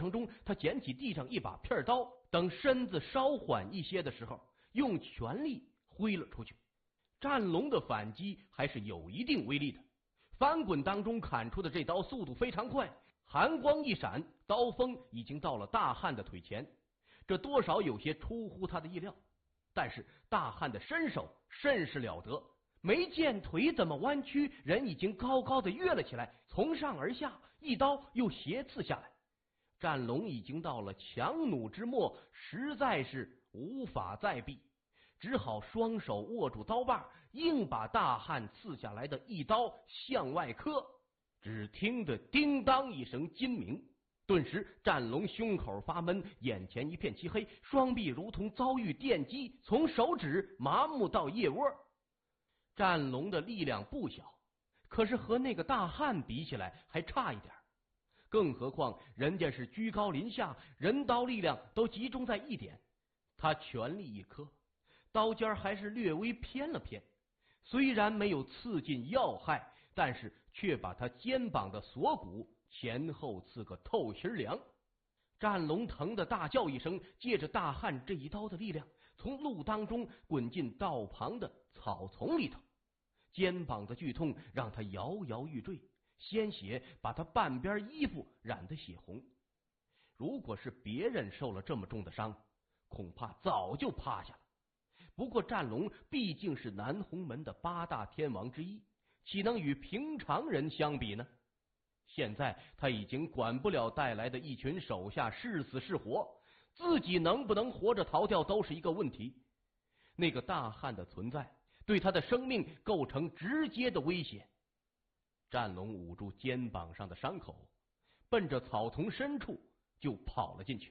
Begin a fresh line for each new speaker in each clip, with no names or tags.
程中，他捡起地上一把片刀，等身子稍缓一些的时候，用全力挥了出去。战龙的反击还是有一定威力的，翻滚当中砍出的这刀速度非常快，寒光一闪，刀锋已经到了大汉的腿前，这多少有些出乎他的意料。但是大汉的身手甚是了得，没见腿怎么弯曲，人已经高高的跃了起来，从上而下一刀又斜刺下来。战龙已经到了强弩之末，实在是无法再避，只好双手握住刀把，硬把大汉刺下来的一刀向外磕。只听得叮当一声金鸣，顿时战龙胸口发闷，眼前一片漆黑，双臂如同遭遇电击，从手指麻木到腋窝。战龙的力量不小，可是和那个大汉比起来还差一点，更何况人家是居高临下，人刀力量都集中在一点。他全力一磕，刀尖还是略微偏了偏，虽然没有刺进要害，但是却把他肩膀的锁骨前后刺个透心凉。战龙疼得大叫一声，借着大汉这一刀的力量，从路当中滚进道旁的草丛里头。肩膀的剧痛让他摇摇欲坠，鲜血把他半边衣服染得血红。如果是别人受了这么重的伤，恐怕早就趴下了。不过战龙毕竟是南洪门的8大天王之一，岂能与平常人相比呢？现在他已经管不了带来的一群手下是死是活，自己能不能活着逃掉都是一个问题。那个大汉的存在对他的生命构成直接的威胁。战龙捂住肩膀上的伤口，奔着草丛深处就跑了进去。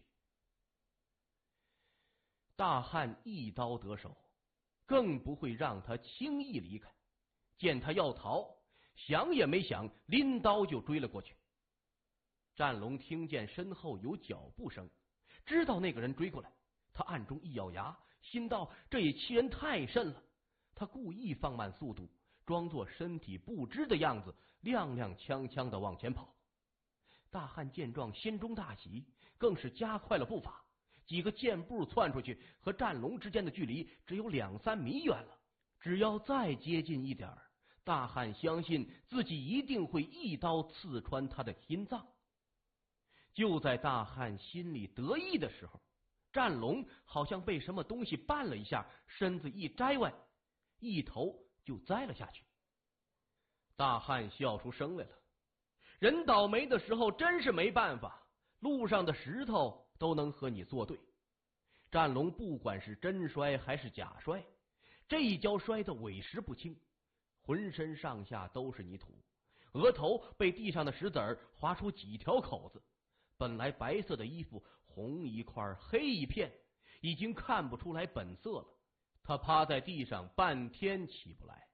大汉一刀得手，更不会让他轻易离开，见他要逃，想也没想，拎刀就追了过去。战龙听见身后有脚步声，知道那个人追过来，他暗中一咬牙，心道这也欺人太甚了。他故意放慢速度，装作身体不知的样子，踉踉跄跄的往前跑。大汉见状心中大喜，更是加快了步伐，几个箭步窜出去，和战龙之间的距离只有2-3米远了。只要再接近一点，大汉相信自己一定会一刀刺穿他的心脏。就在大汉心里得意的时候，战龙好像被什么东西绊了一下，身子一摘歪，一头就栽了下去。大汉笑出声来了，人倒霉的时候真是没办法，路上的石头都能和你作对。战龙不管是真摔还是假摔，这一跤摔得委实不轻，浑身上下都是泥土，额头被地上的石子划出几条口子，本来白色的衣服红一块黑一片，已经看不出来本色了。他趴在地上半天起不来。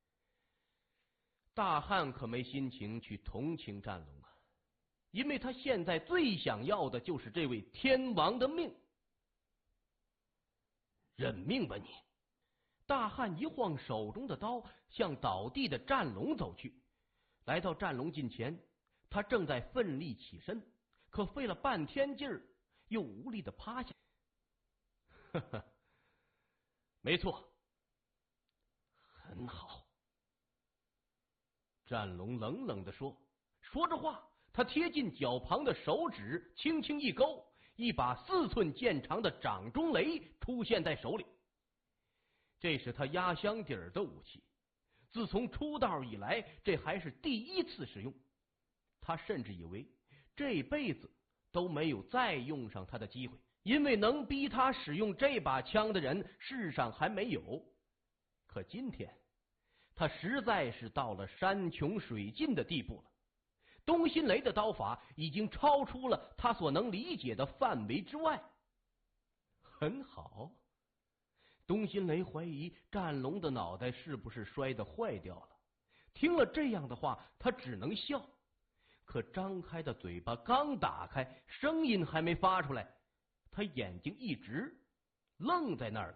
大汉可没心情去同情战龙啊，因为他现在最想要的就是这位天王的命。认命吧你！大汉一晃手中的刀，向倒地的战龙走去。来到战龙近前，他正在奋力起身，可费了半天劲儿，又无力的趴下。呵呵，没错，很好。战龙冷冷的说，说着话，他贴近脚旁的手指轻轻一勾，一把4寸见长的掌中雷出现在手里。这是他压箱底儿的武器，自从出道以来，这还是第一次使用。他甚至以为这辈子都没有再用上他的机会，因为能逼他使用这把枪的人世上还没有。可今天他实在是到了山穷水尽的地步了，东辛雷的刀法已经超出了他所能理解的范围之外。很好，东辛雷怀疑战龙的脑袋是不是摔得坏掉了，听了这样的话，他只能笑。可张开的嘴巴刚打开，声音还没发出来，他眼睛一直愣在那儿了。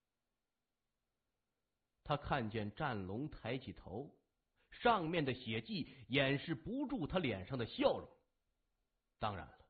他看见战龙抬起头，上面的血迹掩饰不住他脸上的笑容。当然了，